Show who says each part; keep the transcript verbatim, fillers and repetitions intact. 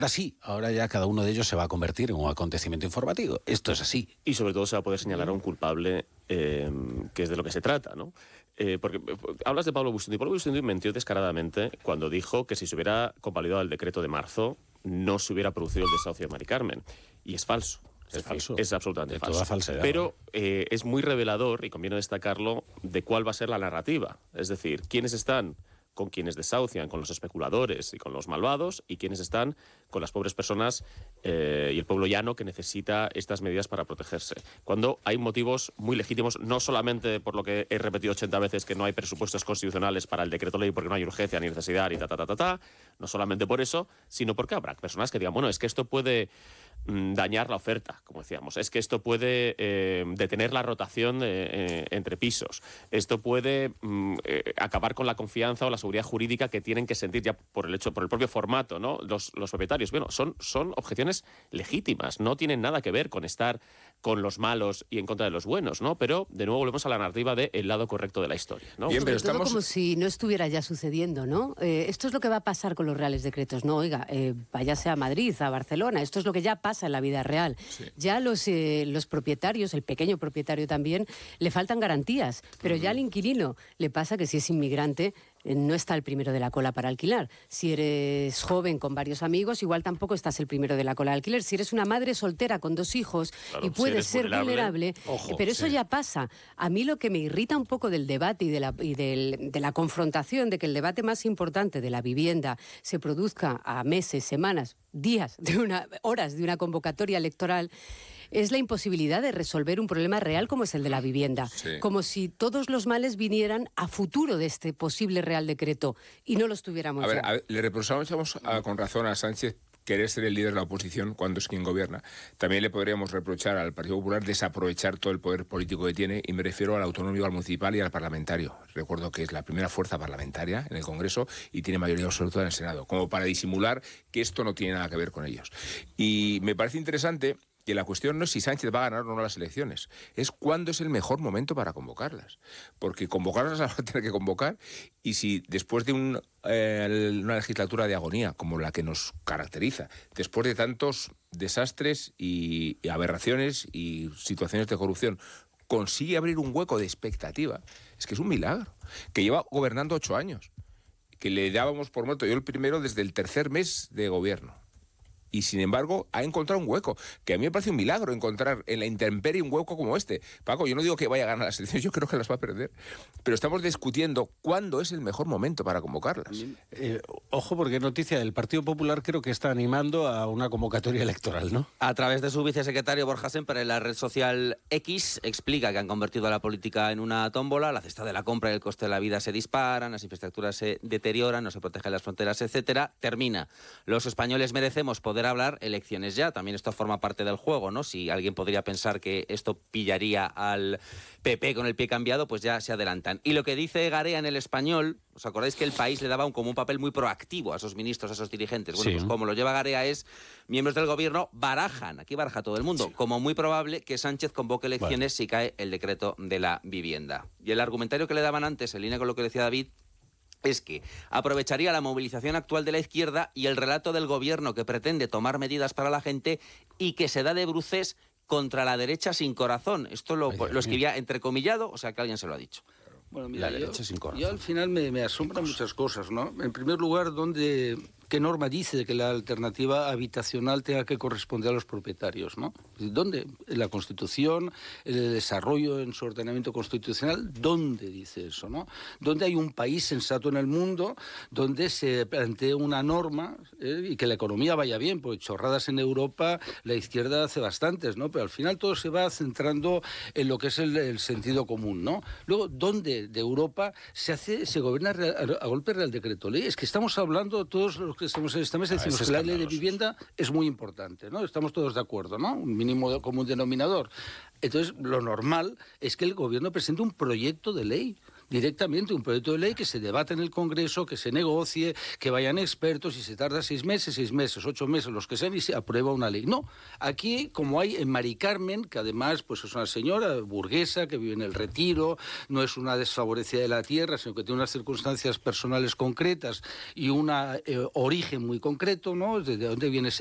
Speaker 1: sí, ahora ya cada uno de ellos se va a convertir en un acontecimiento informativo. Esto es así.
Speaker 2: Y sobre todo se va a poder señalar a un culpable, eh, que es de lo que se trata, ¿no? Eh, porque eh, hablas de Pablo Buxtehude. Pablo Buxtehude mintió descaradamente cuando dijo que si se hubiera convalidado el decreto de marzo no se hubiera producido el desahucio de Mari Carmen. Y es falso.
Speaker 1: Es, es falso.
Speaker 2: Es absolutamente
Speaker 1: de
Speaker 2: falso.
Speaker 1: Toda falsedad.
Speaker 2: Pero eh, es muy revelador, y conviene destacarlo, de cuál va a ser la narrativa. Es decir, quiénes están con quienes desahucian, con los especuladores y con los malvados, y quienes están con las pobres personas eh, y el pueblo llano que necesita estas medidas para protegerse. Cuando hay motivos muy legítimos, no solamente por lo que he repetido ochenta veces, que no hay presupuestos constitucionales para el decreto ley porque no hay urgencia ni necesidad y ta, ta, ta, ta, ta, no solamente por eso, sino porque habrá personas que digan, bueno, es que esto puede mmm, dañar la oferta, como decíamos, es que esto puede eh, detener la rotación de, eh, entre pisos, esto puede mmm, eh, acabar con la confianza o la seguridad jurídica que tienen que sentir ya por el hecho, por el propio formato, ¿no? Los, los propietarios. Bueno, son, son objeciones legítimas, no tienen nada que ver con estar con los malos y en contra de los buenos, ¿no? Pero, de nuevo, volvemos a la narrativa de el lado correcto de la historia, ¿no?
Speaker 3: Bien, pero estamos... como si no estuviera ya sucediendo, ¿no? Eh, esto es lo que va a pasar con los reales decretos, ¿no? Oiga, eh, váyase a Madrid, a Barcelona, esto es lo que ya pasa en la vida real. Sí. Ya los, eh, los propietarios, el pequeño propietario también, le faltan garantías, pero uh-huh. ya al inquilino le pasa que si es inmigrante no está el primero de la cola para alquilar. Si eres joven con varios amigos, igual tampoco estás el primero de la cola de alquiler. Si eres una madre soltera con dos hijos claro, y puedes si ser vulnerable, vulnerable ojo, pero eso sí. ya pasa. A mí lo que me irrita un poco del debate y, de la, y del, de la confrontación, de que el debate más importante de la vivienda se produzca a meses, semanas, días, de una, horas de una convocatoria electoral, es la imposibilidad de resolver un problema real como es el de la vivienda. Sí. Como si todos los males vinieran a futuro de este posible Real Decreto y no los tuviéramos
Speaker 4: a ver,
Speaker 3: ya.
Speaker 4: A ver, le reprochamos a, con razón a Sánchez querer ser el líder de la oposición cuando es quien gobierna. También le podríamos reprochar al Partido Popular desaprovechar todo el poder político que tiene, y me refiero al autonómico, al municipal y al parlamentario. Recuerdo que es la primera fuerza parlamentaria en el Congreso y tiene mayoría absoluta en el Senado, como para disimular que esto no tiene nada que ver con ellos. Y me parece interesante que la cuestión no es si Sánchez va a ganar o no las elecciones, es cuándo es el mejor momento para convocarlas. Porque convocarlas las va a tener que convocar, y si después de un, eh, una legislatura de agonía como la que nos caracteriza, después de tantos desastres y, y aberraciones y situaciones de corrupción, consigue abrir un hueco de expectativa, es que es un milagro. Que lleva gobernando ocho años, que le dábamos por muerto, yo el primero desde el tercer mes de gobierno. Y, sin embargo, ha encontrado un hueco, que a mí me parece un milagro encontrar en la intemperie un hueco como este. Paco, yo no digo que vaya a ganar las elecciones, yo creo que las va a perder. Pero estamos discutiendo cuándo es el mejor momento para convocarlas.
Speaker 1: Eh, ojo, porque noticia del Partido Popular creo que está animando a una convocatoria electoral, ¿no?
Speaker 5: A través de su vicesecretario Borja Sémper en la red social X, explica que han convertido a la política en una tómbola, la cesta de la compra y el coste de la vida se disparan, las infraestructuras se deterioran, no se protegen las fronteras, etcétera. Termina. Los españoles merecemos poder hablar, elecciones ya. También esto forma parte del juego, ¿no? Si alguien podría pensar que esto pillaría al P P con el pie cambiado, pues ya se adelantan. Y lo que dice Garea en El Español, ¿os acordáis que El País le daba un, como un papel muy proactivo a esos ministros, a esos dirigentes? Bueno, sí. Pues como lo lleva Garea es, miembros del gobierno barajan, aquí baraja todo el mundo, sí. como muy probable que Sánchez convoque elecciones bueno. si cae el decreto de la vivienda. Y el argumentario que le daban antes, en línea con lo que decía David, es que aprovecharía la movilización actual de la izquierda y el relato del gobierno que pretende tomar medidas para la gente y que se da de bruces contra la derecha sin corazón. Esto lo, lo escribía entrecomillado, o sea que alguien se lo ha dicho.
Speaker 6: Bueno, mira, yo, yo al final me, me asombran muchas cosas, ¿no? En primer lugar, ¿dónde, ¿qué norma dice que la alternativa habitacional tenga que corresponder a los propietarios, ¿no? ¿Dónde? En la Constitución, el desarrollo en su ordenamiento constitucional, ¿dónde dice eso, no? ¿Dónde hay un país sensato en el mundo donde se plantea una norma eh, y que la economía vaya bien? Porque chorradas en Europa la izquierda hace bastantes, ¿no? Pero al final todo se va centrando en lo que es el, el sentido común, ¿no? Luego, ¿dónde de Europa se hace, se gobierna real, a, a golpe real decreto ley? Es que estamos hablando, todos los que estamos en esta mesa, decimos que la ley de vivienda es muy importante, ¿no? Estamos todos de acuerdo, ¿no? Un mínimo común denominador. Entonces, lo normal es que el gobierno presente un proyecto de ley directamente un proyecto de ley que se debate en el Congreso, que se negocie, que vayan expertos y se tarda seis meses, seis meses, ocho meses, los que sean, y se aprueba una ley. No, aquí como hay en Mari Carmen, que además pues es una señora burguesa que vive en el Retiro, no es una desfavorecida de la tierra, sino que tiene unas circunstancias personales concretas y un eh, origen muy concreto, ¿no? ¿De dónde viene ese